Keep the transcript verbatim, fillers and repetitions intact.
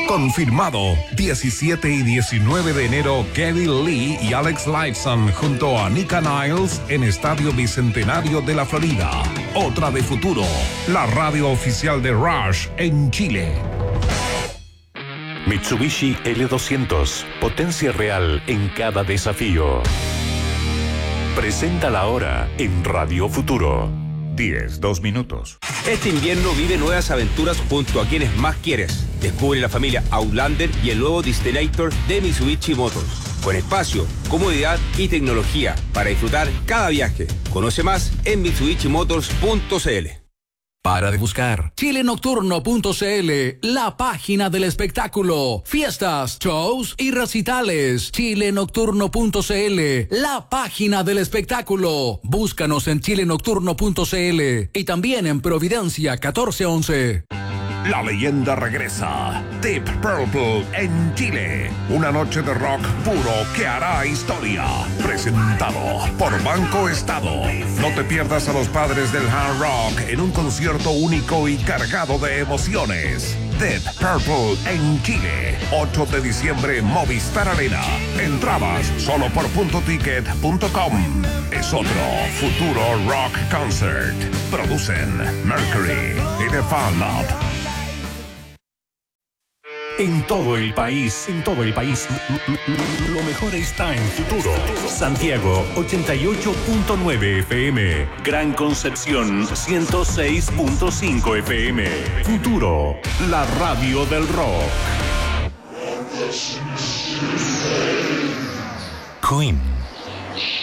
Confirmado, diecisiete y diecinueve de enero, Kevin Lee y Alex Lifeson junto a Nika Niles en Estadio Bicentenario de la Florida. Otra de Futuro, la radio oficial de Rush en Chile. Mitsubishi L doscientos, potencia real en cada desafío. Presenta la hora en Radio Futuro. diez, dos minutos. Este invierno vive nuevas aventuras junto a quienes más quieres. Descubre la familia Outlander y el nuevo Destinator de Mitsubishi Motors. Con espacio, comodidad y tecnología para disfrutar cada viaje. Conoce más en mitsubishi motors punto c l. Para de buscar chile nocturno punto c l, la página del espectáculo, fiestas, shows y recitales. chile nocturno punto c l, la página del espectáculo. Búscanos en chile nocturno punto c l y también en Providencia catorce once. La leyenda regresa. Deep Purple en Chile. Una noche de rock puro que hará historia. Presentado por Banco Estado. No te pierdas a los padres del hard rock en un concierto único y cargado de emociones. Deep Purple en Chile. ocho de diciembre, Movistar Arena. Entradas solo por punto ticket punto com. Es otro Futuro Rock Concert. Producen Mercury y The Fan Lab. En todo el país, en todo el país, lo mejor está en Futuro. Santiago, ochenta y ocho punto nueve F M. Gran Concepción, ciento seis punto cinco F M. Futuro, la radio del rock. Queen.